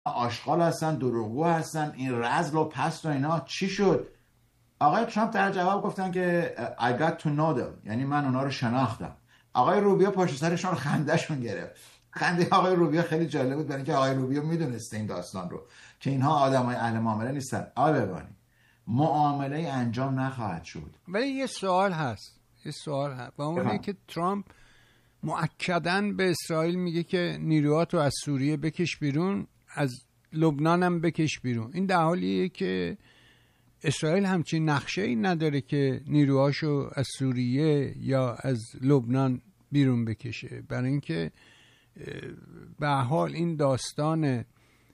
آشغال هستن، دروغگو هستن، این رذل و پست و اینا. چی شد؟ آقای ترامپ در جواب گفتن که I got to know them، یعنی من اونا رو شناختم. آقای روبیو پشت سرشون خندهشون گرفت. خنده آقای روبیو خیلی جالب بود، برای اینکه آقای روبیو میدونسته این داستان رو که اینها آدمای اهل معامله نیستن. آقای ببانی، معامله انجام نخواهد شد. ولی یه سوال هست و اونه که ترامپ مؤکداً به اسرائیل میگه که نیروهاتو از سوریه بکش بیرون، از لبنان هم بکش بیرون. این در حالیه که اسرائیل همچین نقشه‌ای نداره که نیروهاشو از سوریه یا از لبنان بیرون بکشه. برای اینکه به حال این داستان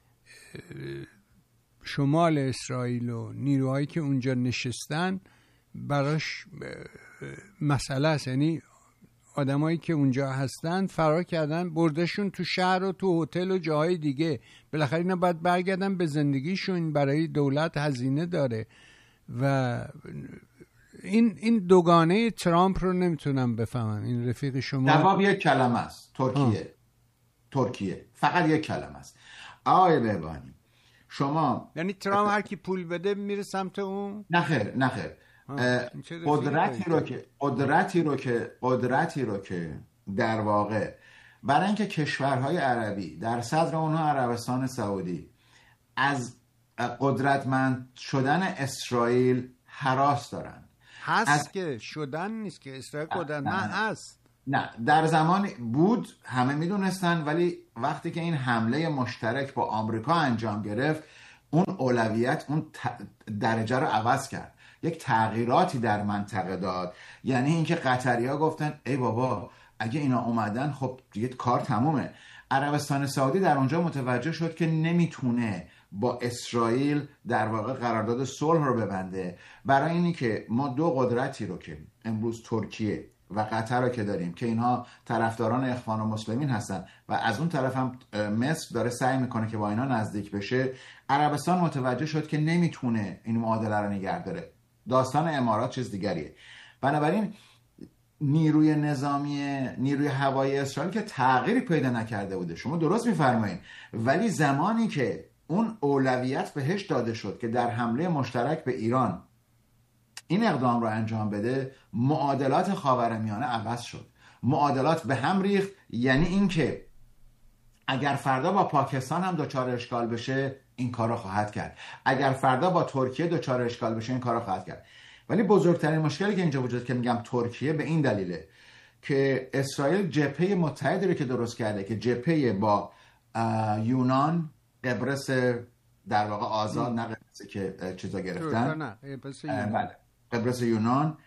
شمال اسرائیل و نیروهایی که اونجا نشستن براش مسئله است. یعنی آدمایی که اونجا هستن فرار کردن، بردشون تو شهر و تو هتل و جاهای دیگه. بالاخره اینا باید برگردن به زندگیشون، برای دولت هزینه داره. و این دوگانه ترامپ رو نمیتونم بفهمم. این رفیق شما جواب یک کلمه است: ترکیه. فقط یک کلمه است. آقای بهبانی، شما یعنی ترامپ هر کی پول بده میره سمت اون؟ نخیر. قدرتی رو که در واقع برای اینکه کشورهای عربی در صدر اونها عربستان سعودی از قدرتمند شدن اسرائیل هراس دارن. که شدن نیست که اسرائیل قدرتمند هست. نه، در زمان بود همه میدونستن، ولی وقتی که این حمله مشترک با آمریکا انجام گرفت، اون اولویت، اون درجه رو عوض کرد، یک تغییراتی در منطقه داد. یعنی اینکه قطری‌ها گفتن ای بابا اگه اینا اومدن خب دیگه کار تمومه. عربستان سعودی در اونجا متوجه شد که نمیتونه با اسرائیل در واقع قرارداد صلح رو ببنده. برای اینی که ما دو قدرتی رو که امروز ترکیه و قطر رو که داریم که اینها طرفداران اخوان المسلمین هستن و از اون طرف هم مصر داره سعی میکنه که با اینا نزدیک بشه، عربستان متوجه شد که نمیتونه این معادله رو نگه داره. داستان امارات چیز دیگریه. بنابراین نیروی نظامی، نیروی هوایی اسرائیل که تغییری پیدا نکرده بوده، شما درست میفرمایید، ولی زمانی که اون اولویت بهش داده شد که در حمله مشترک به ایران این اقدام رو انجام بده، معادلات خاورمیانه عوض شد، معادلات به هم ریخت. یعنی این که اگر فردا با پاکستان هم دچار اشکال بشه این کارو خواهد کرد، اگر فردا با ترکیه دچار اشکال بشه این کارو خواهد کرد. ولی بزرگترین مشکلی که اینجا وجود که میگم ترکیه به این دلیله که اسرائیل جبهه متحدی رو که درست کرده که جبهه با یونان، قبرس در واقع آزاد، نه قبرس که چیزا گرفتن، بله، قبرس یونان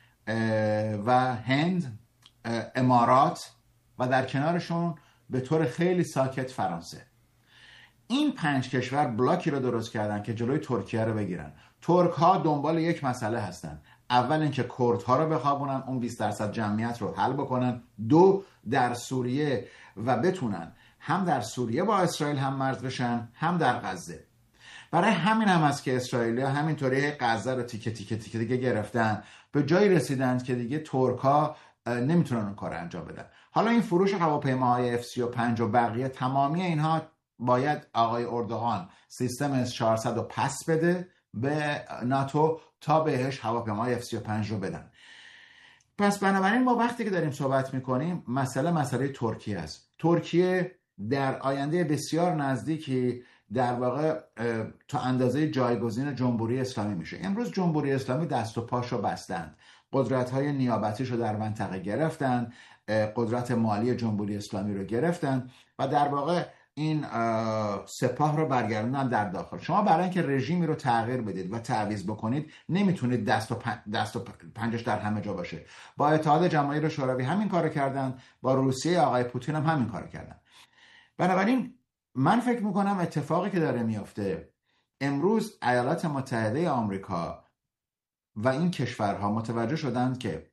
و هند، امارات و در کنارشون به طور خیلی ساکت فرانسه. این 5 کشور بلاکی رو درست کردن که جلوی ترکیه رو بگیرن. ترک ها دنبال یک مسئله هستن: اول اینکه کرد ها رو بخوابونن، اون 20% جمعیت رو حل بکنن، 2 در سوریه و بتونن هم در سوریه با اسرائیل هم مرز بشن، هم در غزه. برای همین هم هست که اسرائیلی‌ها همینطوری غزه رو تیکه تیکه تیکه دیگه گرفتن، به جایی رسیدن که دیگه ترک‌ها نمیتونن اون کار انجام بدن. حالا این فروش هواپیماهای F-35 و بقیه، تمامی اینها باید آقای اردوغان سیستم S-400 رو پس بده به ناتو تا بهش هواپیماهای F-35 رو بدن. پس بنابراین ما وقتی که داریم صحبت میکنیم مسئله ترکیه است. ترکیه در آینده بسیار نزدیکی در واقع تا اندازه جایگزین جمهوری اسلامی میشه. امروز جمهوری اسلامی دست و پاشو بستند، قدرت‌های نیابتیشو در منطقه گرفتن، قدرت مالی جمهوری اسلامی رو گرفتن و در واقع این سپاه رو برگردوندن در داخل. شما برای اینکه رژیمی رو تغییر بدید و تعویض بکنید نمیتونید دست و پنجش در همه جا باشه. با اتحاد جماهیر شوروی همین کارو کردن، با روسیه آقای پوتین هم همین کارو کردن. بنابراین من فکر میکنم اتفاقی که داره میفته امروز، ایالات متحده آمریکا و این کشورها متوجه شدند که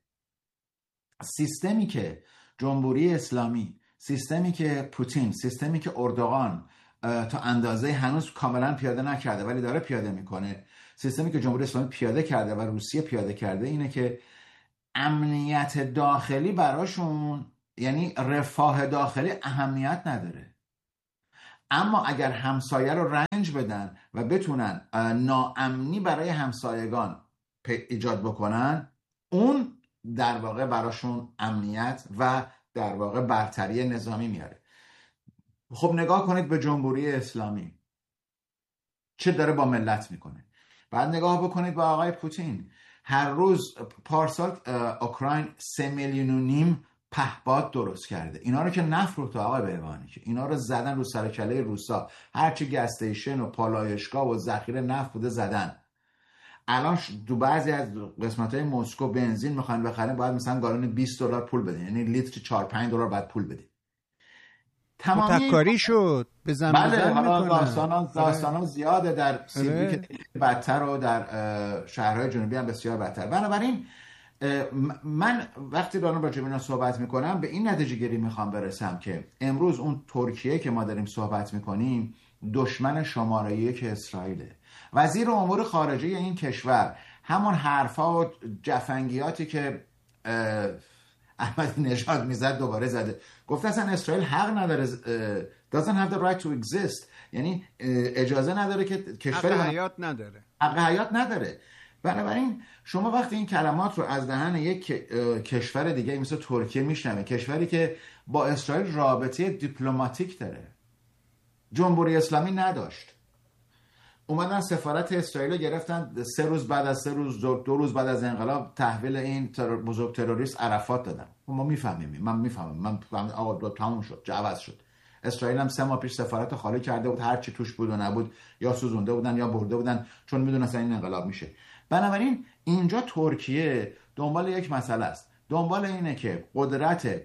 سیستمی که جمهوری اسلامی، سیستمی که پوتین، سیستمی که اردوغان تا اندازه هنوز کاملا پیاده نکرده ولی داره پیاده میکنه، سیستمی که جمهوری اسلامی پیاده کرده و روسیه پیاده کرده، اینه که امنیت داخلی براشون، یعنی رفاه داخلی، اهمیت نداره. اما اگر همسایه رو رنج بدن و بتونن ناامنی برای همسایگان ایجاد بکنن، اون در واقع براشون امنیت و در واقع برتری نظامی میاره. خب نگاه کنید به جمهوری اسلامی چه داره با ملت میکنه. بعد نگاه بکنید به آقای پوتین. هر روز پارسال اوکراین 3.5 میلیون پهپاد درست کرده. اینا رو که نفروخته آقای بهبانی، که اینا رو زدن رو سر کله روسا، هرچی گس استیشن و پالایشگاه و ذخیره نفت بوده زدن. الان تو بعضی از قسمت‌های مسکو بنزین میخواین بخرین، باید مثلا گالون $20 پول بدین، یعنی لیتر 4-5 دلار باید پول بدین. تکاری شد به زن بله، حالا میکنن. داستان زیاده در سیدنی که بدتر و در شهرهای جنوبی هم بسیار بدتر. بنابراین من وقتی دارم راجع به اینا صحبت میکنم به این نتیجه گیری میخوام برسم که امروز اون ترکیه که ما داریم صحبت میکنیم دشمن شماره 1 اسرائیله. وزیر امور خارجه این کشور همون حرفا و جفنگیاتی که احمد نژاد میزد دوباره زده. گفته اصلا اسرائیل حق نداره، doesn't have the right to exist، یعنی اجازه نداره که کشور حق حیات نداره، حق حیات نداره. بنابراین شما وقتی این کلمات رو از دهن یک کشور دیگه مثل ترکیه میشنوه، کشوری که با اسرائیل رابطه دیپلماتیک داره، جمهوری اسلامی نداشت، اومدن سفارت اسرائیل رو گرفتن 3 روز بعد از 2 روز بعد از انقلاب تحویل این بزرگ تروریست عرفات دادن. ما میفهمیم، من میفهمم آقا تموم شد، عوض شد. اسرائیل هم 3 ماه پیش سفارت خالی کرده بود، هر چی توش بود و نبود یا سوزونده بودن یا برده بودن، چون میدونستن این انقلاب میشه. بنابراین اینجا ترکیه دنبال یک مسئله است، دنبال اینه که قدرت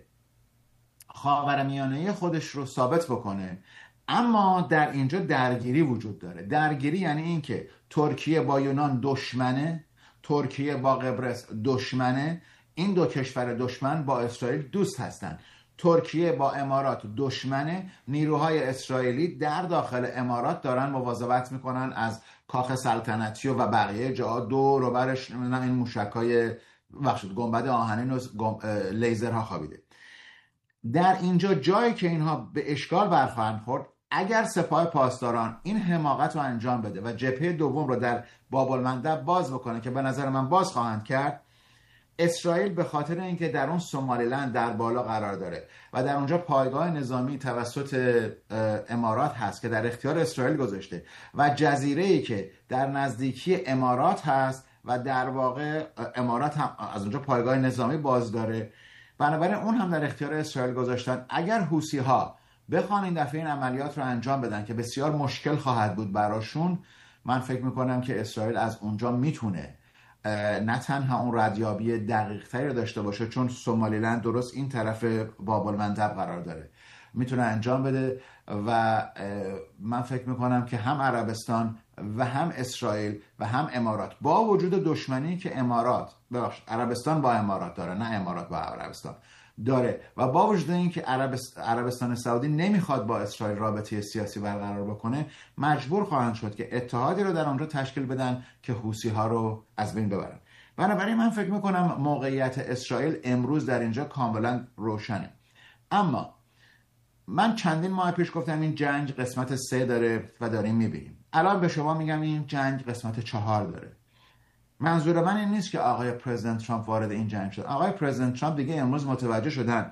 خاورمیانه خودش رو ثابت بکنه. اما در اینجا درگیری وجود داره. درگیری یعنی این که ترکیه با یونان دشمنه، ترکیه با قبرس دشمنه، این دو کشور دشمن با اسرائیل دوست هستن. ترکیه با امارات دشمنه، نیروهای اسرائیلی در داخل امارات دارن مواظبت میکنن از کاخ سلطنتی و بقیه جاها دور و برش این موشکای گنبد آهنین و لیزرها خوابیده. در اینجا جایی که اینها به اشکال برخواهند خورد، اگر سپاه پاسداران این حماقت رو انجام بده و جبهه دوم رو در باب المندب باز بکنه که به نظر من باز خواهند کرد، اسرائیل به خاطر اینکه در اون سومالیلند در بالا قرار داره و در اونجا پایگاه نظامی توسط امارات هست که در اختیار اسرائیل گذاشته و جزیره‌ای که در نزدیکی امارات هست و در واقع امارات هم از اونجا پایگاه نظامی باز داره، بنابراین اون هم در اختیار اسرائیل گذاشتن. اگر حوثی‌ها بخوان این دفعه این عملیات رو انجام بدن که بسیار مشکل خواهد بود براشون، من فکر میکنم که اسرائیل از اونجا میتونه نه تنها اون ردیابی دقیق تری رو داشته باشه، چون سومالیلند درست این طرف باب المندب قرار داره، میتونه انجام بده. و من فکر میکنم که هم عربستان و هم اسرائیل و هم امارات با وجود دشمنی که عربستان با امارات داره، نه امارات با عربستان داره، و با وجود این که عربستان سعودی نمیخواد با اسرائیل رابطه سیاسی برقرار بکنه، مجبور خواهند شد که اتحادی رو در اونجا تشکیل بدن که حوثی ها رو از بین ببرن. بنابراین من فکر میکنم موقعیت اسرائیل امروز در اینجا کاملا روشنه. اما من چندین ماه پیش گفتم این جنگ قسمت 3 داره و داریم میبینیم. الان به شما میگم این جنگ قسمت 4 داره. منظور من این نیست که آقای پرزیدنت ترامپ وارد این جنگ شد. آقای پرزیدنت ترامپ دیگه امروز متوجه شدن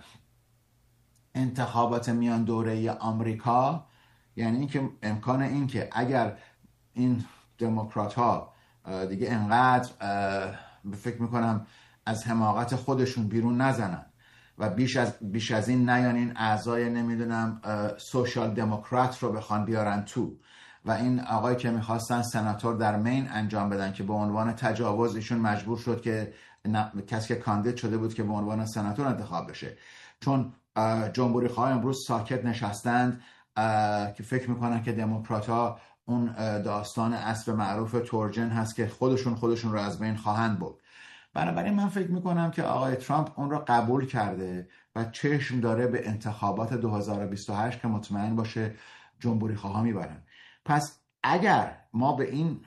انتخابات میان دوره آمریکا، یعنی اینکه امکان این که اگر این دموکرات ها دیگه انقدر فکر میکنم از حماقت خودشون بیرون نزنن و بیش از این نیان این اعضای نمیدونم سوشال دموکرات رو بخوان بیارن تو، و این آقای که میخواستن سناتور در مین انجام بدن که به عنوان تجاوز ایشون مجبور شد که کسی که کاندید شده بود که به عنوان سناتور انتخاب بشه، چون جمهوری خواه امروز ساکت نشستند که فکر میکنن که دموکرات ها اون داستان اسب معروف تورجن هست که خودشون رو از بین خواهند برد. بنابراین من فکر میکنم که آقای ترامپ اون رو قبول کرده و چشم داره به انتخابات 2028 که مطمئن باشه جمهوری خواها میبرن. پس اگر ما به این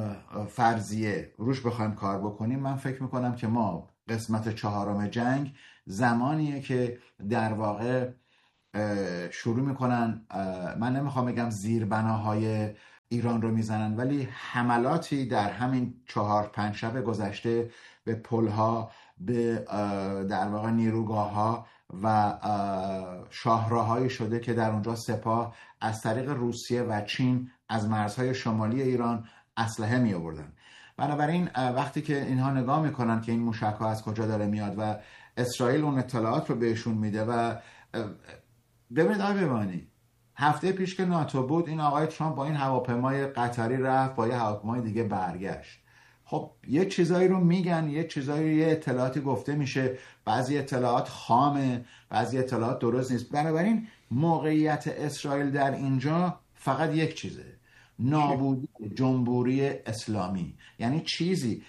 فرضیه روش بخوایم کار بکنیم، من فکر میکنم که ما قسمت 4 جنگ زمانیه که در واقع شروع میکنن، من نمیخوام بگم زیربناهای ایران رو میزنن، ولی حملاتی در همین 4-5 شب گذشته به پلها، به در واقع نیروگاهها و شاهراهایی شده که در اونجا سپاه از طریق روسیه و چین از مرزهای شمالی ایران اسلحه می آوردن. بنابراین وقتی که اینها نگاه میکنن که این موشک‌ها از کجا داره میاد و اسرائیل اون اطلاعات رو بهشون میده و ببینید آقای ببانی، هفته پیش که ناتو بود این آقای ترامپ با این هواپیمای قطری رفت، با یه هواپیمای دیگه برگشت. خب یه چیزایی رو میگن، یه چیزایی، یه اطلاعاتی گفته میشه، بعضی اطلاعات خامه، بعضی اطلاعات درست نیست. بنابراین موقعیت اسرائیل در اینجا فقط یک چیزه: نابودی جمهوری اسلامی. یعنی چیزی،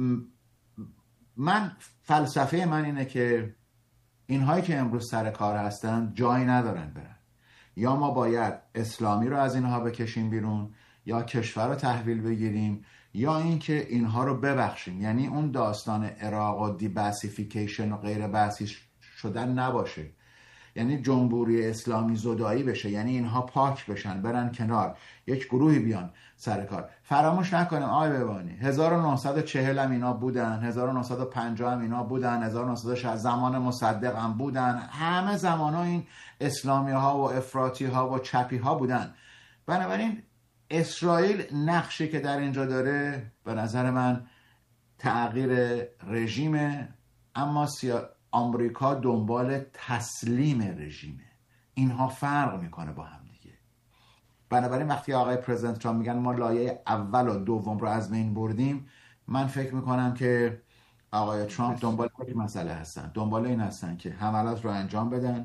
من فلسفه من اینه که اینهایی که امروز سر کار هستن جایی ندارن برن. یا ما باید اسلامی رو از اینها بکشیم بیرون، یا کشور رو تحویل بگیریم، یا اینکه اینها رو ببخشیم. یعنی اون داستان عراق و دیباسیفیکیشن و غیر بحثی شدن نباشه، یعنی جمهوری اسلامی زدایی بشه، یعنی اینها پاک بشن، برن کنار، یک گروهی بیان سر کار. فراموش نکنیم آقای ببانی 1940 هم اینا بودن، 1950 هم اینا بودن، 1960 زمان مصدق هم بودن، همه زمان ها این اسلامی ها و افراطی ها و چپی ها بودن. بنابراین اسرائیل نقشی که در اینجا داره به نظر من تغییر رژیمه، اما آمریکا دنبال تسلیم رژیمه. اینها فرق میکنه با هم دیگه. بنابراین وقتی آقای پرزیدنت ترامپ میگن ما لایه اول و دوم رو از بین بردیم، من فکر میکنم که آقای ترامپ دنبال یک مسئله هستن، دنبال این هستن که حملات رو انجام بدن،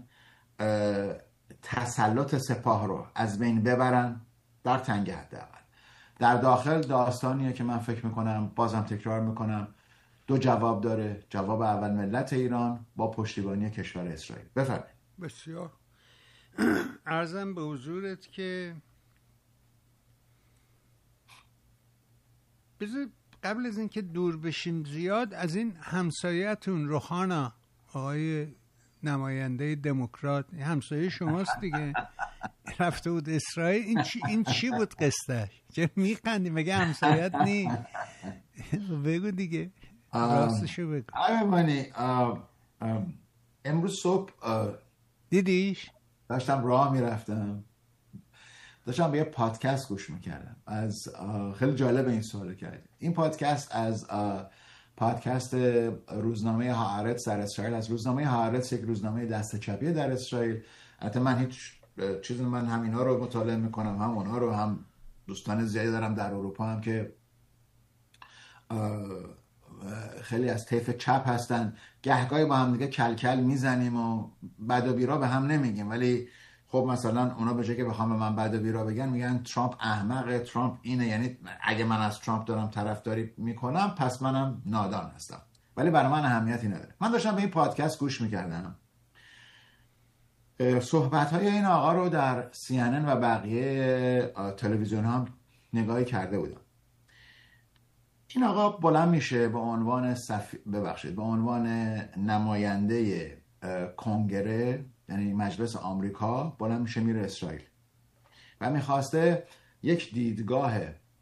تسلط سپاه رو از بین ببرن در تنگ حداقل. در داخل داستانیه که من فکر میکنم، بازم تکرار میکنم، دو جواب داره. جواب اول ملت ایران با پشتیبانی کشور اسرائیل. بفرمایید. بسیار عرضم به حضورت که بذار قبل از اینکه دور بشیم زیاد از این همسایه‌تون روحانا، آقای نماینده دموکرات، همسایه شماست دیگه، رفته بود اسرائیل. این چی بود قصهش؟ چه میخندی؟ مگه همسایه‌ت نی؟ بگو دیگه، راستشو بگو. امروز صبح دیدیش؟ داشتم راه میرفتم، داشتم به یه پادکست گوش میکردم. خیلی جالب این سوال کردی. این پادکست از پادکست روزنامه هآرتس در اسرائیل، از روزنامه هآرتس، یک روزنامه دست چپی در اسرائیل. البته من هیچ چیزی، من هم اینا رو مطالعه میکنم، هم اونها رو، هم دوستان زیادی دارم در اروپا هم که خیلی از طیف چپ هستن. گهگاهی با هم دیگه کلکل میزنیم و بد و بیرا به هم نمیگیم، ولی خب مثلا اونا به جای که بخوام به من بد و بیرا بگن، میگن ترامپ احمقه، ترامپ اینه. یعنی اگه من از ترامپ دارم طرفداری میکنم پس منم نادان هستم، ولی برای من اهمیتی نداره. من داشتم به این پادکست گوش میکردم، صحبت‌های این آقا رو در CNN و بقیه تلویزیون هم نگاهی کرده بودم. این آقا بلند میشه به عنوان به عنوان نماینده کنگره، یعنی مجلس آمریکا، بلند میشه میره اسرائیل و میخواسته یک دیدگاه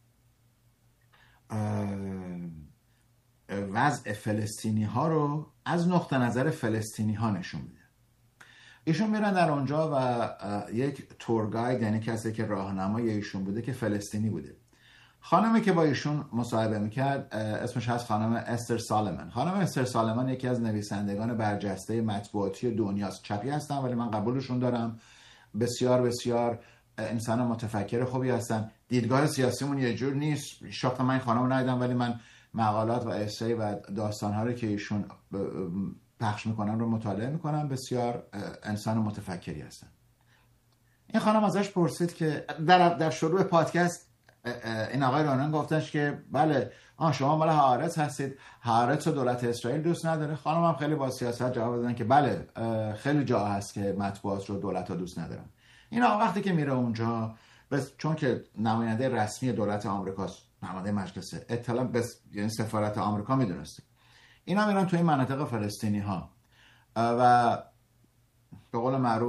وضع فلسطینی ها رو از نقطه نظر فلسطینی ها نشون میده. ایشون میرن در اونجا و یک تور گاید، یعنی کسی که راهنمای ایشون بوده که فلسطینی بوده، خانمی که با ایشون مصاحبه میکرد اسمش هست خانم استر سالمن. خانم استر سالمن یکی از نویسندگان برجسته مطبوعاتی دنیاست. چپی هستن ولی من قبولشون دارم، بسیار بسیار انسان متفکر خوبی هستن. دیدگاه سیاسیمون یه جور نیست، شاخت من خانم رو ندیدم، ولی من مقالات و اسای و داستان‌ها رو که ایشون پخش میکنن رو مطالعه میکنم. بسیار انسان متفکری هستن. این خانم ازش پرسید که در شروع پادکست این آقای رانان گفتش که بله شما مال هآرتس هستید، هآرتس رو دولت اسرائیل دوست نداره. خانم هم خیلی با سیاست جواب دادن که بله خیلی جا هست که مطبوعات رو دولت ها دوست ندارن. این آقا وقتی که میره اونجا، چون که نماینده رسمی دولت آمریکاست، نماینده مجلس اطلاع یعنی سفارت آمریکا میدونسته، اینا میرن توی این مناطق فلسطینی ها و به قول معروف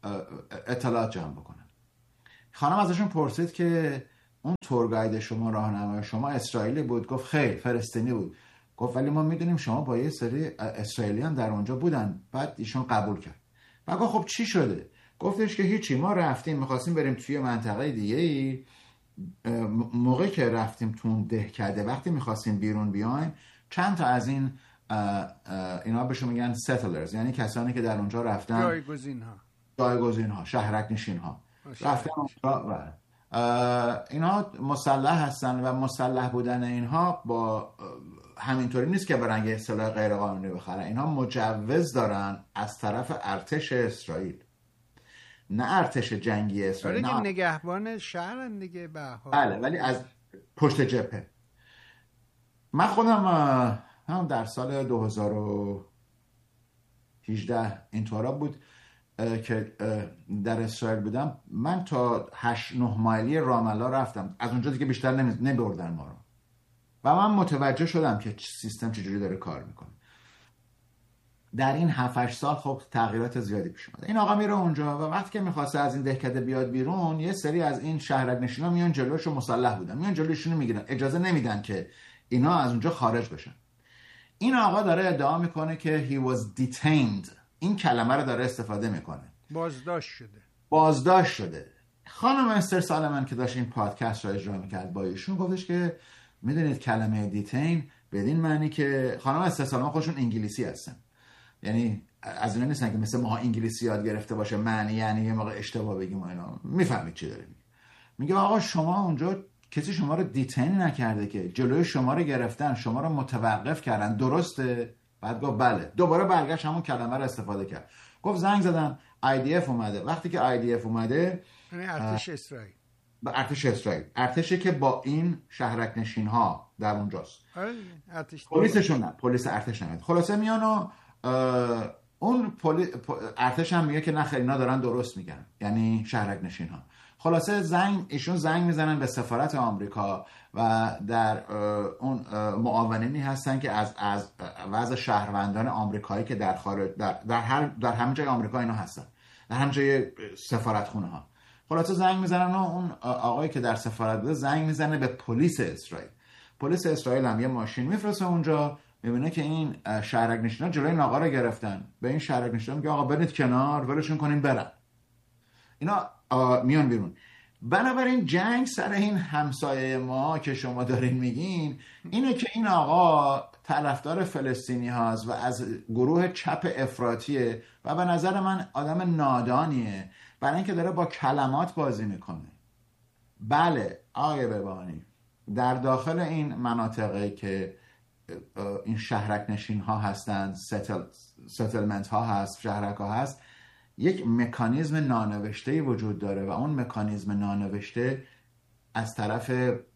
اطلاعات جمع بکنن. خانم ازشون پرسید که اون تورگاید شما، راهنمای شما اسرائیلی بود؟ گفت خیر، فلسطینی بود. گفت ولی ما میدونیم شما با یه سری اسرائیلی هم در اونجا بودن. بعد ایشون قبول کرد. بعد گفت خب چی شده؟ گفتش که هیچی، ما رفتیم میخواستیم بریم توی منطقه دیگه ای، موقعی که رفتیم تو اون دهکده، وقتی میخواستیم بیرون بیایم، چند تا از این اینا بهشون میگن settlers، یعنی کسانی که در اونجا رفتن، جایگزین ها، شهرک نشین ها، رفتن اونجا اینا مسلح هستن و مسلح بودن اینها با همینطوری نیست که برن یه سلاح غیر قانونی بخرن. اینها مجوز دارن از طرف ارتش اسرائیل، نه ارتش جنگی اسرائیل، نه نگهبان شهرن دیگه به حال. بله، ولی از پشت جبهه. من خودم هم در سال 2018 اینطورا بود که در اسرائیل بودم، من تا 8-9 مایلی رامالله رفتم، از اونجا دیگه بیشتر نبردن ما رو و من متوجه شدم که سیستم چجوری داره کار میکنه. در این 7-8 سال خب تغییرات زیادی پیش اومده. این آقا میره اونجا و وقتی که میخواسته از این دهکده بیاد بیرون، یه سری از این شهرک نشینا میان جلوش و مسلح بودن، میان جلوشون میگیرن، اجازه نمیدن که اینا از اونجا خارج بشن. این آقا داره ادعا میکنه که he was detained، این کلمه رو داره استفاده میکنه، بازداشت شده. خانم استر سالمن که داشت این پادکست رو اجرا میکرد با ایشون، گفتش که میدونید کلمه دیتین بدین معنی که خانم استر سالمن خودشون انگلیسی هستن، یعنی از اینا نیستن که مثل ما انگلیسی یاد گرفته باشه معنی یعنی یه موقع اشتباه بگیم و اینا، میفهمید چی داره میگه. آقا شما اونجا کسی شما رو دیتین نکرده که، جلوی شما رو گرفتن، شما رو متوقف کردن، درسته؟ بعد گفت بله. دوباره برگشت همون کلمه رو استفاده کرد، گفت زنگ زدن IDF اومده. وقتی که IDF اومده، ارتش اسرائیل، ارتشی که با این شهرک نشین ها در اونجاست، پلیسشون نه، پلیس ارتش نمیاد. خلاصه میان و اون ارتش هم میگه که نه خیر اینا دارن درست میگن، یعنی شهرک نشین ها. خلاصه ایشون زنگ میزنن به سفارت آمریکا و در اون معاونینی هستن که از وضع شهروندان آمریکایی که در خارج در همه جای آمریکا اینا هستن، در همه جای سفارتخونه ها. خلاصه زنگ میزنن و اون آقایی که در سفارت بوده زنگ میزنه به پلیس اسرائیل. پلیس اسرائیل هم یه ماشین میفرسته اونجا، میبینه که این شهرک نشینا جلوی این آقا رو گرفتن. به این شهرک نشینا میگه آقا برید کنار، ولشون کنین برن. اینا میان بیرون. بنابراین جنگ سر این همسایه ما که شما دارین میگین اینه که این آقا طرفدار فلسطینی هاست و از گروه چپ افراطیه و به نظر من آدم نادانیه، برای اینکه داره با کلمات بازی میکنه. بله آقای ببانی، در داخل این مناطقی که این شهرک نشین ها هستند، ستلمنت ها هست، شهرک ها هست، یک مکانیزم نانوشته وجود داره و اون مکانیزم نانوشته از طرف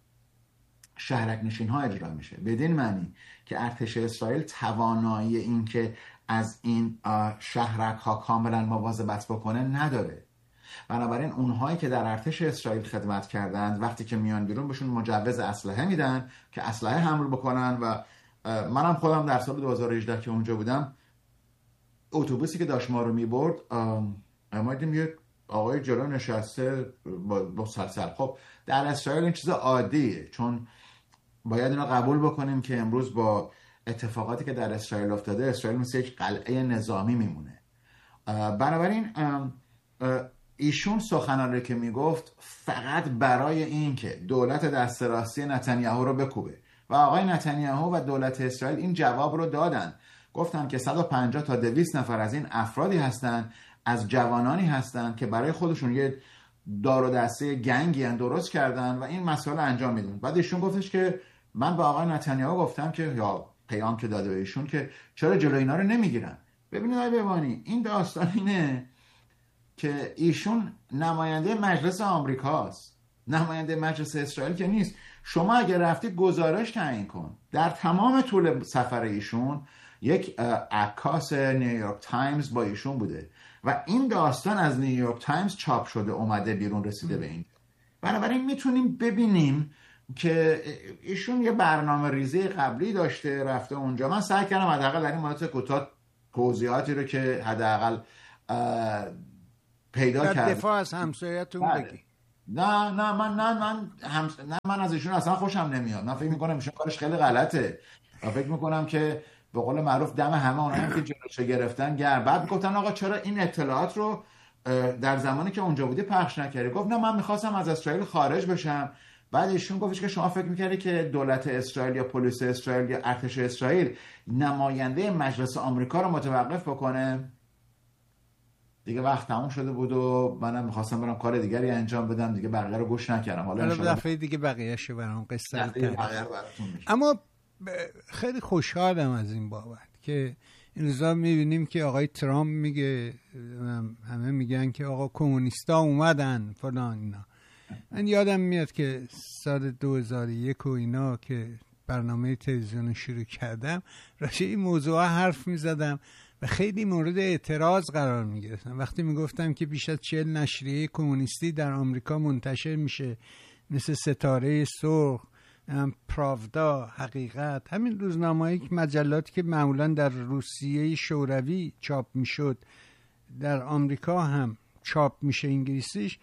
شهرک نشین ها اجرا میشه، بدین معنی که ارتش اسرائیل توانایی این که از این شهرک ها کاملا مواظبت بکنه نداره. بنابراین اونهایی که در ارتش اسرائیل خدمت کردند وقتی که میان بیرون بهشون مجوز اسلحه میدن که اسلحه حمل بکنن. و منم خودم در سال 2018 که اونجا بودم، اتوبوسی که داشت ما رو میبرد، ما دیدیم یک آقای جلو نشسته با سلسل. خب در اسرائیل این چیز عادیه، چون باید اینو قبول بکنیم که امروز با اتفاقاتی که در اسرائیل افتاده، اسرائیل مثل یک قلعه نظامی میمونه. بنابراین ایشون سخنانی که میگفت فقط برای این که دولت دست راستی نتانیاهو رو بکوبه و آقای نتانیاهو و دولت اسرائیل این جواب رو دادن، گفتن که 150 تا 200 نفر از این افرادی هستن، از جوانانی هستن که برای خودشون یه دار و دسته گنگی درست کردن و این مسئله انجام میدن. بعد ایشون گفتش که من به آقای نتانیاهو گفتم که یا پیام که داده به ایشون که چرا جلوی اینا رو نمیگیرن. ببینید آقای ببانی، این داستان اینه که ایشون نماینده مجلس آمریکاست، نماینده مجلس اسرائیل که نیست. شما اگر رفتی گزارش تعیین کن. در تمام طول سفر ایشون یک عکاس نیویورک تایمز با ایشون بوده و این داستان از نیویورک تایمز چاپ شده، اومده بیرون، رسیده به این. بنابراین میتونیم ببینیم که ایشون یه برنامه ریزی قبلی داشته، رفته اونجا. من سعی کردم حداقل در این مدت کوتاه توضیحاتی رو که حداقل پیدا کرد. در دفاع از همسایه‌تون بگی. نه من از ایشون اصلا خوشم نمیاد. من فکر میکنم ایشون کارش خیلی غلطه و فکر میکنم که به قول معروف دم همه اونایی که جلوشو گرفتن گرم. بعد گفتن آقا چرا این اطلاعات رو در زمانی که اونجا بودی پخش نکردی؟ گفت نه من میخواستم از اسرائیل خارج بشم. بعد ایشون گفتش که شما فکر میکردی که دولت اسرائیل یا پلیس اسرائیل یا ارتش اسرائیل نماینده مجلس آمریکا رو متوقف بکنه؟ دیگه وقت تموم شده بود و منم میخواستم برم کار دیگری انجام بدم، دیگه بقیه رو گوش نکردم. حالا دفعه دیگه بقیه‌شو برام قصه اما خیلی خوشحالم از این بابت که این روزا میبینیم که آقای ترامپ میگه، همه میگن که آقا کمونیستا اومدن فلان اینا. من یادم میاد که سال 2001 و اینا که برنامه تلویزیون شروع کردم راجع این موضوع حرف میزدم و خیلی مورد اعتراض قرار میگرفتم وقتی میگفتم که بیش از 40 نشریه کمونیستی در آمریکا منتشر میشه، مثل ستاره سرخ، پراودا، حقیقت، همین روزنامه‌ای مجلاتی که معمولا در روسیه شوروی چاپ میشد در آمریکا هم چاپ میشه انگلیسیش.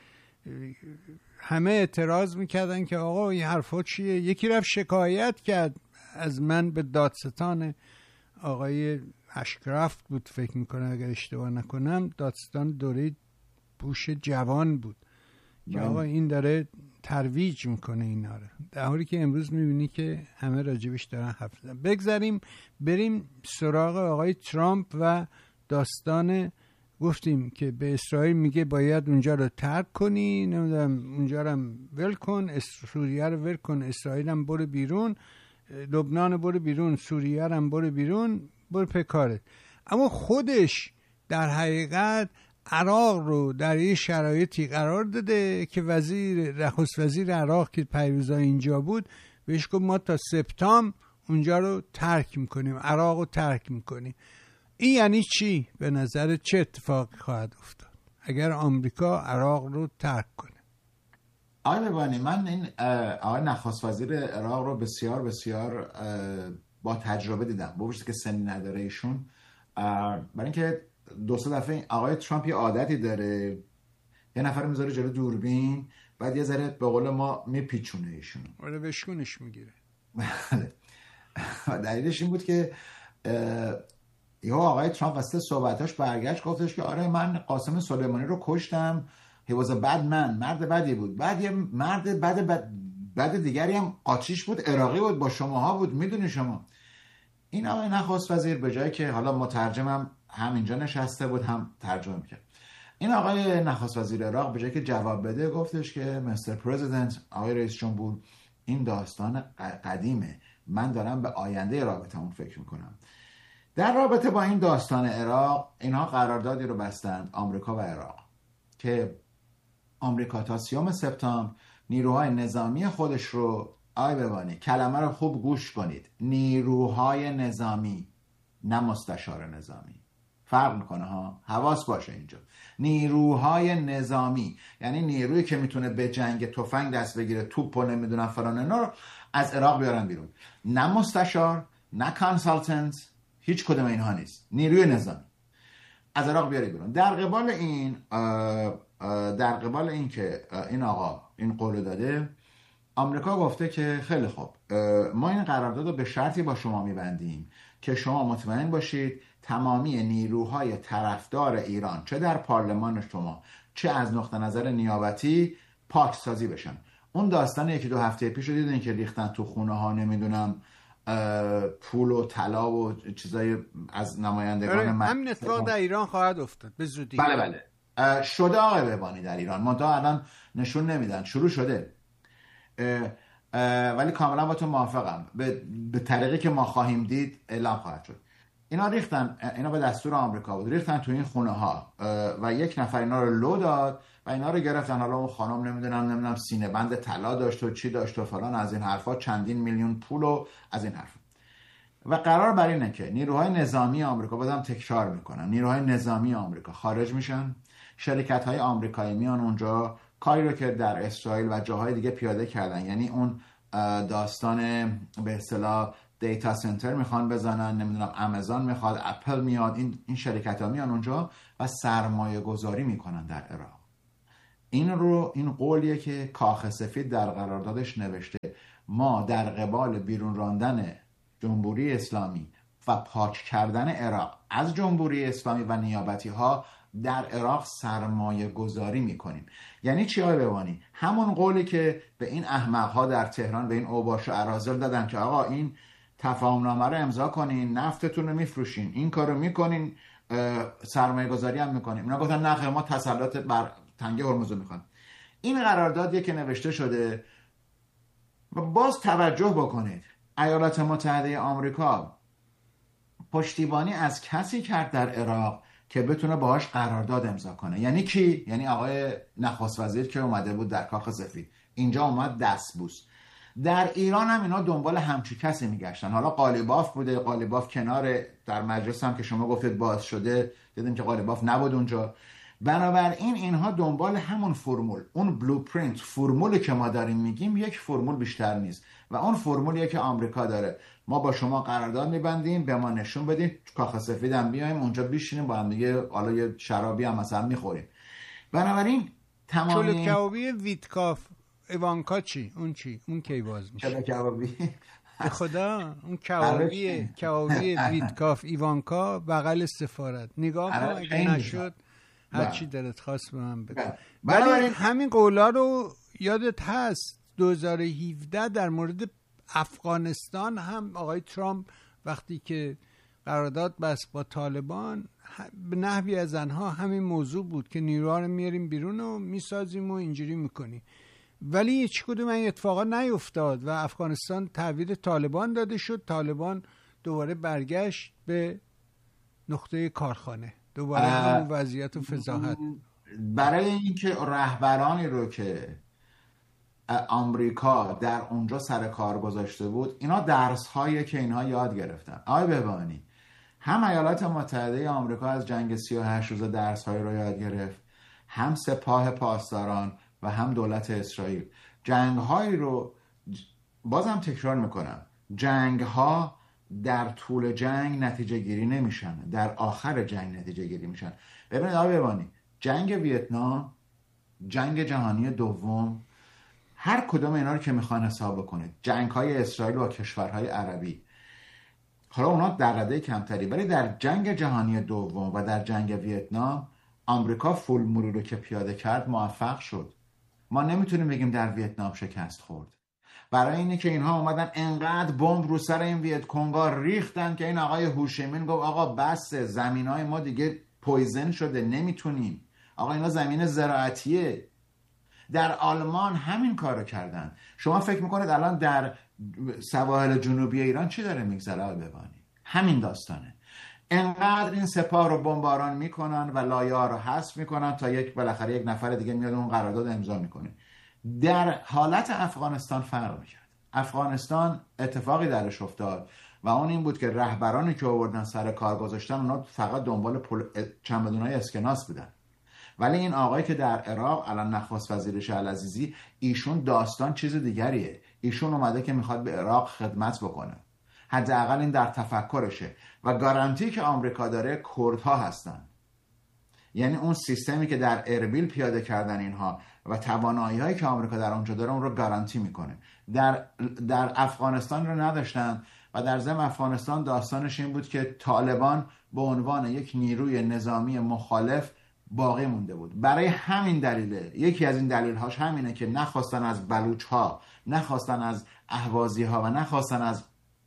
همه اعتراض میکردن که آقا این حرفا چیه؟ یکی رفت شکایت کرد از من به دادستان، آقای اشکرافت بود فکر میکنم اگر اشتباه نکنم، دادستان دوره بوش جوان بود که آقا این داره ترویج میکنه اینا رو، در حالی که امروز میبینی که همه راجبش دارن حرف میزنن. بگذاریم بریم سراغ آقای ترامپ و داستان. گفتیم که به اسرائیل میگه باید اونجا رو ترک کنی، نمیدونم اونجا رو ول کن، سوریه رو ول کن، اسرائیل هم برو بیرون، لبنان برو بیرون، سوریه هم برو بیرون، برو پکارت. اما خودش در حقیقت عراق رو در یه شرایطی قرار داده که نخست وزیر عراق که پیروزا اینجا بود بهش گفت ما تا سپتامبر اونجا رو ترک میکنیم، عراق رو ترک میکنیم. این یعنی چی؟ به نظر چه اتفاقی خواهد افتاد اگر آمریکا عراق رو ترک کنه؟ آقای لبانی، من این آقای نخست وزیر عراق رو بسیار بسیار با تجربه دیدم، با وجودی که سنی نداره ایشون. برای اینکه دو سه دفعه آقای ترامپ یه عادتی داره، یه نفر میذاره جلو دوربین بعد یه ذره به قول ما میپیچونه ایشون، آره بشکونش میگیره. دلیلش این بود که یه آقای ترامپ واسه صحبتاش برگشت گفتش که آره من قاسم سلیمانی رو کشتم، he was a bad man، مرد بدی بود. بعد یه مرد بد دیگری هم قاچیش بود، عراقی بود، با شماها بود، میدونی شما. این آقای نخست وزیر به جایی که حالا مترجمم هم اینجا نشسته بود هم ترجمه میکرد، این آقای نخست وزیر عراق به جایی که جواب بده گفتش که مستر پرزیدنت، آقای رئیس جمهور، این داستان قدیمه، من دارم به آینده رابطمون فکر میکنم. در رابطه با این داستان عراق اینها قراردادی رو بستند آمریکا و عراق که آمریکا تا 30 سپتامبر نیروهای نظامی خودش رو، آی ببانی کلمه رو خوب گوش کنید، نیروهای نظامی نه مستشار نظامی، فرق میکنه ها، حواس باشه اینجا. نیروهای نظامی یعنی نیرویی که میتونه به جنگ تفنگ دست بگیره، توپ و نمیدونم فلان اینا رو از عراق بیارن بیرون، نه مستشار نه کانسالتنت، هیچ کدوم اینها نیست، نیروی نظامی از عراق بیاری بیرون. در قبال این که این آقا این قول داده، آمریکا گفته که خیلی خوب، ما این قرارداد رو به شرطی با شما میبندیم که شما مطمئن باشید تمامی نیروهای طرفدار ایران چه در پارلمان شما چه از نقطه نظر نیابتی پاکسازی بشن. اون داستان 1-2 هفته پیش رو دیدین که ریختن تو خونه ها نمیدونم پول و طلا و چیزای از نمایندگان همین اتفاق در ایران خواهد افتاد به زودی. بله شده آقای بهبانی در ایران، منتها الان نشون نمیدن، شروع شده. ولی کاملا با تو موافقم، به طریقی که ما خواهیم دید اعلام خواهد شد. اینا به دستور آمریکا بود، ریختن تو این خونه ها و یک نفر اینا رو لو داد و اینا رو گرفتن. حالا اون خانم نمیدونم سینه بند طلا داشت و چی داشت و فلان از این حرفا، چندین میلیون پول و از این حرفا. و قرار بر اینه که نیروهای نظامی آمریکا، بازم تکرار میکنم، نیروهای نظامی آمریکا خارج میشن، شرکت های آمریکایی میان اونجا، کاری رو که در اسرائیل و جاهای دیگه پیاده کردن، یعنی اون داستان به اصطلاح دیتا سنتر میخوان بزنن، نمیدونم آمازون میخواد، اپل میاد، این شرکت ها میان اونجا و سرمایه گذاری میکنن در عراق. این قولیه که کاخ سفید در قراردادش نوشته ما در قبال بیرون راندن جمهوری اسلامی و پاک کردن عراق از جمهوری اسلامی و نیابتی ها در عراق سرمایه گذاری میکنیم. یعنی چی آقای بهبانی؟ همون قولی که به این احمق ها در تهران، به این اوباش و اراذل دادن که آقا این تفاهم نامه رو امضا کنین، نفتتون رو میفروشین، این کارو میکنین، سرمایه گذاری هم میکنین. اینا گفتن نه ما تسلط بر تنگه هرمز رو میخوان. این قراردادیه که نوشته شده. و باز توجه بکنید ایالات متحده آمریکا پشتیبانی از کسی کرد در عراق که بتونه باهاش قرارداد امضا کنه. یعنی کی؟ یعنی آقای نخست وزیر که اومده بود در کاخ سفید، اینجا اومد دستبوس. در ایران هم اینا دنبال همچی کسی میگشتن. حالا قالیباف بوده، قالیباف کنار در مجلس هم که شما گفتید باز شده، دیدیم که قالیباف نبود اونجا. بنابراین اینها دنبال همون فرمول، اون بلوپرینت، فرمولی که ما داریم میگیم یک فرمول بیشتر نیست و اون فرمولیه که آمریکا داره. ما با شما قرارداد میبندیم، به ما نشون بدین، کاخ سفید هم بیایم اونجا بشینیم با هم دیگه، حالا یه شرابی هم مثلا میخوریم. بنابراین تمام چلو کبابی ویتکاف ایوانکا چی؟ اون کی باز میشه؟ چلو کبابی به خدا اون کبابی ویتکاف ایوانکا بغل سفارت نگاه کن، اگه نشد هر چی دلت خواست به من بگو. ولی همین قولا رو یادت هست 2017 در مورد افغانستان هم آقای ترامپ وقتی که قرارداد بست با طالبان به نحوی از آنها همین موضوع بود که نیروها رو میاریم بیرون و میسازیم و اینجوری میکنیم، ولی هیچ کدوم این اتفاقا نیفتاد و افغانستان تحویل طالبان داده شد. طالبان دوباره برگشت به نقطه کارخانه، دوباره همون وضعیت و فضاحت. برای اینکه رهبرانی رو که آمریکا در اونجا سر کار گذاشته بود، اینا درس هایی که اینها یاد گرفتن. آقای بهبانی، هم ایالات متحده آمریکا از جنگ 38 روزه درس هایی رو یاد گرفت، هم سپاه پاسداران و هم دولت اسرائیل. جنگ هایی رو بازم تکرار میکنم، جنگ ها در طول جنگ نتیجه گیری نمیشن، در آخر جنگ نتیجه گیری میشن. ببینید آقای بهبانی، جنگ ویتنام، جنگ جهانی دوم، هر کدوم اینا رو که میخوان حساب بکنید، جنگ های اسرائیل و کشورهای عربی، حالا اونا در رده کمتری، ولی در جنگ جهانی دوم و در جنگ ویتنام آمریکا فول مرور رو که پیاده کرد موفق شد. ما نمیتونیم بگیم در ویتنام شکست خورد. برای اینه که اینها اومدن انقدر بمب رو سر این ویت کنگا ریختن که این آقای هوشیمین گفت آقا بس، زمینای ما دیگه پویزن شده، نمیتونیم. آقا اینا زمین زراعتیه. در آلمان همین کارو کردن. شما فکر میکنید الان در سواحل جنوبی ایران چی داره میگذره آقای بهبانی؟ همین داستانه. انقدر این سپاه رو بمباران میکنن و لایه ها رو حذف میکنن تا بالاخره یک نفر دیگه میاد اون قرارداد امضا میکنه. در حالت افغانستان فرق میکرد. افغانستان اتفاقی درش افتاد و اون این بود که رهبرانی که آوردن سر کار گذاشتن اونا فقط دنبال چمدونای اسکناس بودن. ولی این آقایی که در عراق الان نخست وزیرش العزیزی، ایشون داستان چیز دیگریه. ایشون اومده که میخواد به عراق خدمت بکنه. حداقل این در تفکرشه و گارانتی که آمریکا داره کردها هستن. یعنی اون سیستمی که در اربیل پیاده کردن اینها و توانایی‌هایی که آمریکا در اونجا داره اون رو گارانتی میکنه. در افغانستان رو نداشتن و در ضمن افغانستان داستانش این بود که طالبان به عنوان یک نیروی نظامی مخالف باقی مونده بود. برای همین دلیله، یکی از این دلیل‌هاش همینه که نخواستن از بلوچ‌ها، نخواستن از اهوازی‌ها و نخواستن از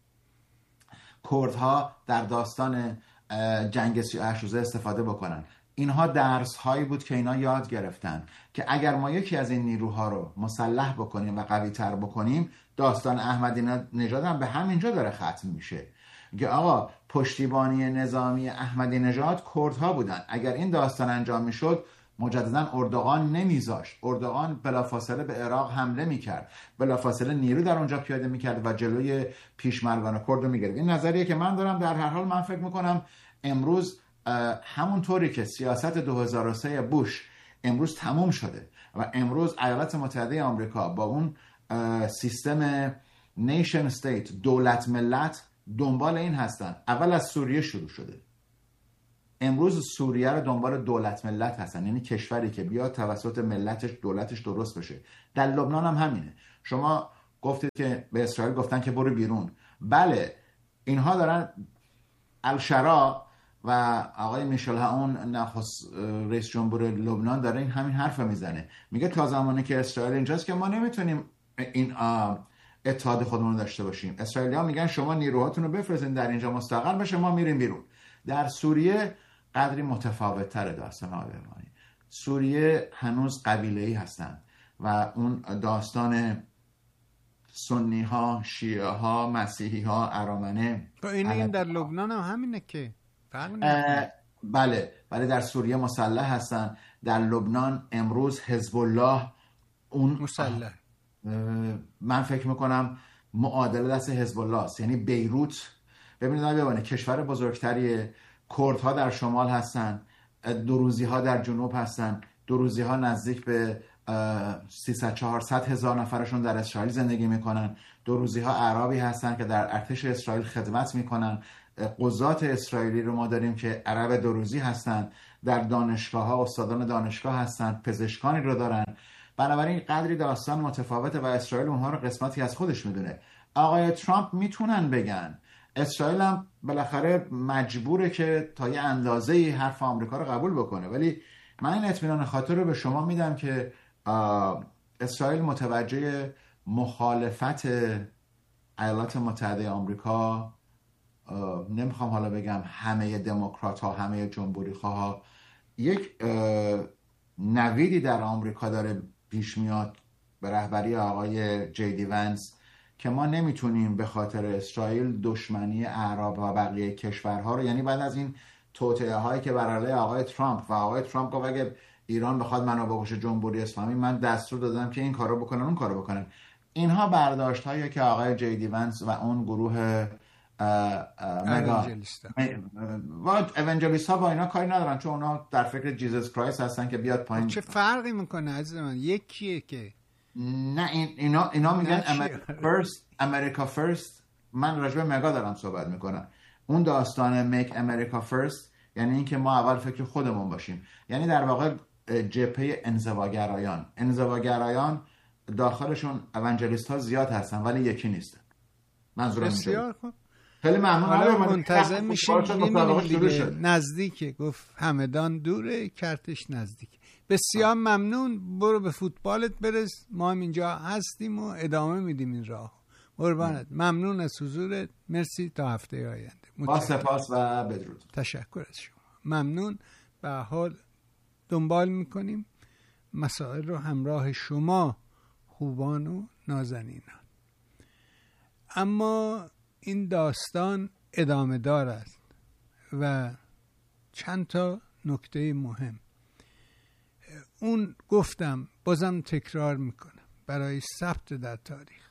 کردها در داستان جنگ 38 روزه استفاده بکنن. اینها درس هایی بود که اینا یاد گرفتن که اگر ما یکی از این نیروها رو مسلح بکنیم و قوی تر بکنیم، داستان احمدی نژاد هم به همینجا داره ختم میشه که آقا پشتیبانی نظامی احمدی نژاد کردها بودن. اگر این داستان انجام میشد مجددا اردوغان نمیذاشت، اردوغان بلافاصله به عراق حمله میکرد، بلافاصله نیرو در اونجا پیاده میکرد و جلوی پیشمرگان کرد رو میگرفت. این نظریه که من دارم. در هر حال من فکر میکنم امروز همونطوری که سیاست 2003 بوش امروز تموم شده و امروز ایالات متحده آمریکا با اون سیستم نیشن استیت، دولت ملت دنبال این هستن. اول از سوریه شروع شده، امروز سوریه رو دنبال دولت ملت هستن، یعنی کشوری که بیاد توسط ملتش دولتش درست بشه. در لبنان هم همینه. شما گفتید که به اسرائیل گفتن که برو بیرون. بله، اینها دارن، الشرا و آقای میشل هاون نخست رئیس جمهور لبنان داره این همین حرف میزنه، میگه تا زمانی که اسرائیل اینجاست که ما نمیتونیم این اتحاد خودمون رو داشته باشیم. اسرائیلی‌ها میگن شما نیروهاتون رو بفرستین در اینجا مستقر بشه، ما میریم بیرون. در سوریه قدری متفاوت تره داستان آلمانی. سوریه هنوز قبیله‌ای هستن و اون داستان سنی ها، شیعه ها، مسیحی ها، ارامنه. این در لبنان هم همینه که بله در سوریه مسلح هستن. در لبنان امروز حزب الله اون مسلح، من فکر میکنم معادل دست حزب الله است. یعنی بیروت، ببینید کشور بزرگتری، کردها در شمال هستن، دروزی ها در جنوب هستن. دروزی ها نزدیک به 300-400 هزار نفرشون در اسرائیل زندگی میکنن. دروزی ها اعرابی هستن که در ارتش اسرائیل خدمت میکنن. قضات اسرائیلی رو ما داریم که عرب دروزی هستن. در دانشگاه ها استادان دانشگاه هستن، پزشکانی رو دارن. بنابراین قدری داستان متفاوته و اسرائیل اونها رو قسمتی از خودش میدونه. آقای ترامپ میتونن بگن، اسرائیل هم بالاخره مجبوره که تا یه اندازه‌ای حرف آمریکا رو قبول بکنه، ولی من این اطمینان خاطر رو به شما میدم که اسرائیل متوجه مخالفت ایالات متحده آمریکا، نمیخوام حالا بگم همه دموکرات ها، همه جمهوری خواه، یک نویدی در آمریکا داره پیش میاد به رهبری آقای جی دی ونس که ما نمیتونیم به خاطر اسرائیل دشمنی اعراب و بقیه کشورها رو، یعنی بعد از این توطئه هایی که بر علیه آقای ترامپ و آقای ترامپ گفت اگه ایران بخواد منو بکشه جمهوری اسلامی، من دستور دادم که این کارو بکنن اون کارو بکنن. اینها برداشت هایی که آقای جی دی ونس و اون گروه اونجلیست ها با اینا کاری ندارن، چون اونا در فکر جیزس کرایست هستن که بیاد پایین. چه فرقی میکنه عزیز من؟ یکیه که نه اینا میگن امریکا فرست. من راجع به مگا دارم صحبت میکنم. اون داستان میک امریکا فرست یعنی اینکه ما اول فکر خودمون باشیم. یعنی در واقع جبهه انزواگرایان داخلشون اونجلیست ها زیاد هستن ولی یکی نیستن. منظورم بسیار خوب. خیلی ممنون. حالا منتظر میشیم. نزدیکه، گفت همدان دوره، کرتش نزدیک. بسیار ممنون. برو به فوتبالت برس، ما هم اینجا هستیم و ادامه میدیم این راه. قربانت. ممنون از حضورت. مرسی. تا هفته آینده. با سپاس و بدرود. تشکر از شما. ممنون. به حال دنبال میکنیم مسائل رو همراه شما خوبان و نازنینان. اما این داستان ادامه دار است و چند تا نکته مهم. اون گفتم، بازم تکرار میکنم برای ثبت در تاریخ.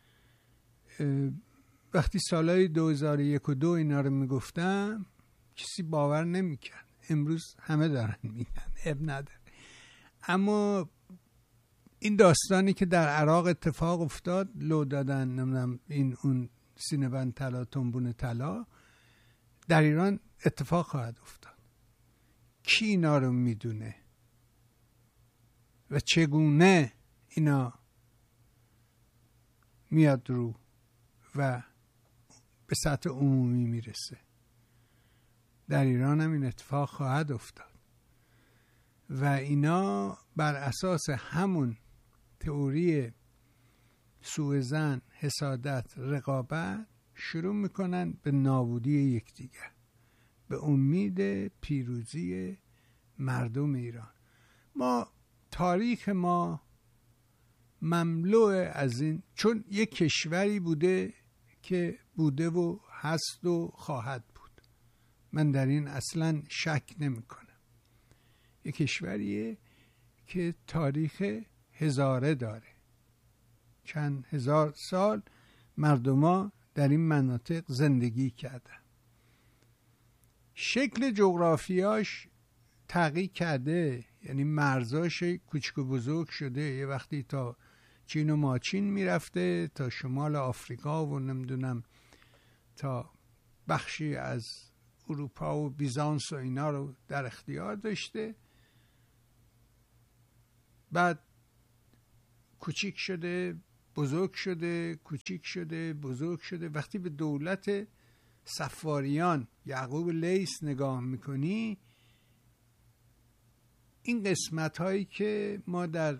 وقتی سالهای 2001 و 2 اینا رو میگفتم کسی باور نمیکرد. امروز همه دارن میگن، اب نداره. اما این داستانی که در عراق اتفاق افتاد، لو دادن نمیدونم این اون سینه‌بند طلا، تنبون طلا، در ایران اتفاق خواهد افتاد. کی اینا رو میدونه و چگونه اینا میاد رو و به سطح عمومی میرسه؟ در ایران هم این اتفاق خواهد افتاد و اینا بر اساس همون تئوری سوءظن، حسادت، رقابت شروع میکنن به نابودی یکدیگر به امید پیروزی مردم ایران. ما تاریخ ما مملو از این، چون یک کشوری بوده که بوده و هست و خواهد بود، من در این اصلا شک نمی کنم. یک کشوریه که تاریخ هزاره داره، چند هزار سال مردما در این مناطق زندگی کردن. شکل جغرافیاش تغییر کرده، یعنی مرزاش کوچک و بزرگ شده. یه وقتی تا چین و ماچین میرفته تا شمال آفریقا و نمیدونم تا بخشی از اروپا و بیزانس و اینا رو در اختیار داشته. بعد کوچیک شده، بزرگ شده، کوچیک شده، بزرگ شده. وقتی به دولت صفاریان یعقوب لیث نگاه میکنی، این قسمت هایی که ما در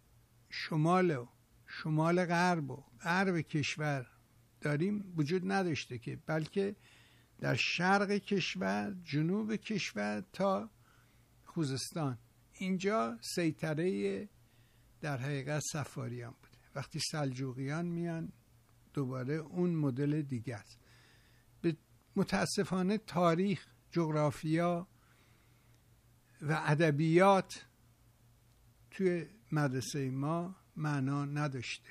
شمال غرب و غرب کشور داریم وجود نداشته که، بلکه در شرق کشور، جنوب کشور تا خوزستان، اینجا سیطره در حقیقت صفاریان بوده. وقتی سلجوقیان میان دوباره اون مدل دیگه است. متاسفانه تاریخ، جغرافیا و ادبیات توی مدرسه ما معنا نداشته.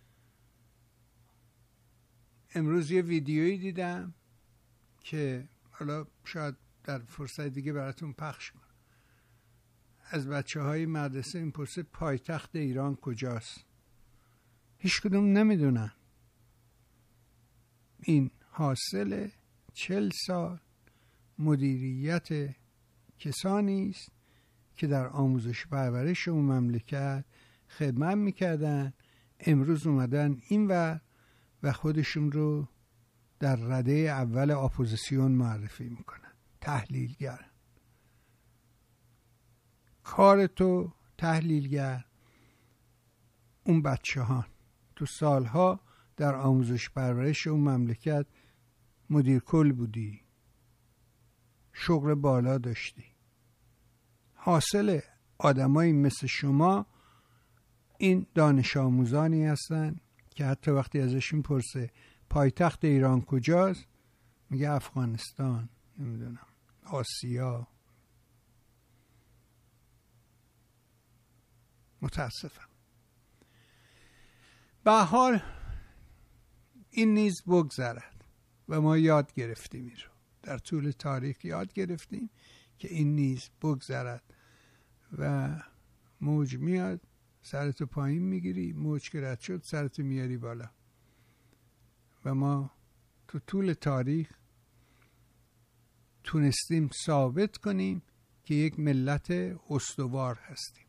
امروز یه ویدیویی دیدم که حالا شاید در فرصت دیگه براتون پخش کنم. از بچه‌های مدرسه این پرسه پایتخت ایران کجاست؟ هیچ کدوم نمیدونن. این حاصل 40 سال مدیریت کسانی است که در آموزش پرورش اون مملکت خدمت میکردن. امروز اومدن اینور و خودشون رو در رده اول اپوزیسیون معرفی میکنن. تحلیلگر. کار تو تحلیلگر، اون بچه ها تو سالها در آموزش پرورش اون مملکت مدیر کل بودی، شغل بالا داشتی. حاصل آدمایی مثل شما این دانش آموزانی هستن که حتی وقتی ازشون پرسه پایتخت ایران کجاست، میگه افغانستان، نمیدونم آسیا. متاسفم. به حال این نیز بگذرد و ما یاد گرفتیم، این رو در طول تاریخ یاد گرفتیم که این نیز بگذرد و موج میاد سرتو پایین میگیری، موج که رد شد سرتو میاری بالا. و ما تو طول تاریخ تونستیم ثابت کنیم که یک ملت استوار هستیم.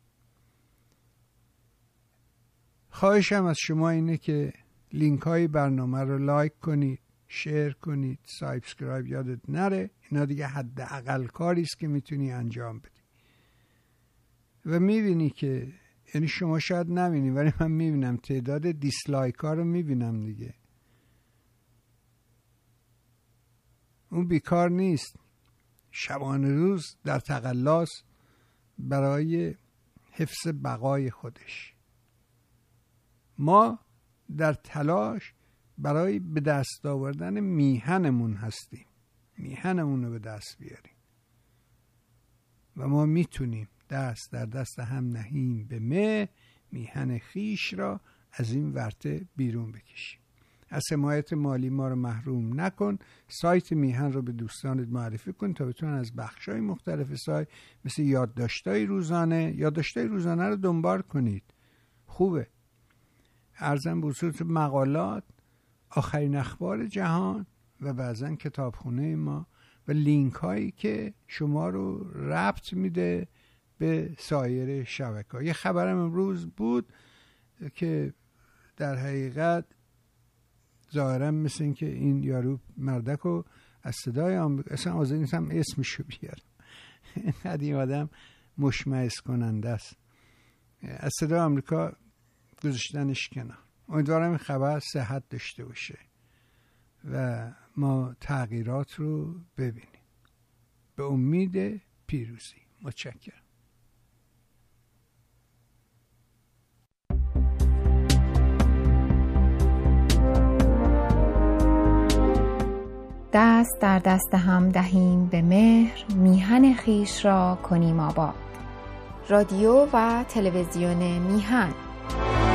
خواهشم از شما اینه که لینک های برنامه رو لایک کنید، شیر کنید، سابسکرایب یادت نره. اینا دیگه حداقل کاری است که میتونی انجام بدی. و میبینی که یعنی شما شاید نبینی ولی من میبینم تعداد دیسلایک ها رو میبینم دیگه. اون بیکار نیست، شبانه روز در تقلاص برای حفظ بقای خودش. ما در تلاش برای به دست آوردن میهنمون هستیم، میهنمون رو به دست بیاریم و ما میتونیم دست در دست هم نهیم به میهن خیش را از این ورطه بیرون بکشیم. از حمایت مالی ما رو محروم نکن. سایت میهن رو به دوستانت معرفی کن تا بتونن از بخش‌های مختلف سایت مثل یادداشت‌های روزانه رو دنبال کنید. خوبه. ارزم به خصوص مقالات، آخرین اخبار جهان و بعضن کتابخونه ما و لینک هایی که شما رو ربط میده به سایر شبکه‌ها. یه خبرم امروز بود که در حقیقت ظاهرا مثل این که این یارو مردکو از صدای آمریکا، اصلا آزادی نیستم اسمشو بیارم، اینقدر این آدم مشمئز کننده است، از صدای آمریکا گذاشتنش کنار. امیدوارم این خبر صحت داشته باشه و ما تغییرات رو ببینیم. به امید پیروزی. متشکرم. دست در دست هم دهیم به مهر، میهن خیش را کنیم آباد. رادیو و تلویزیون میهن.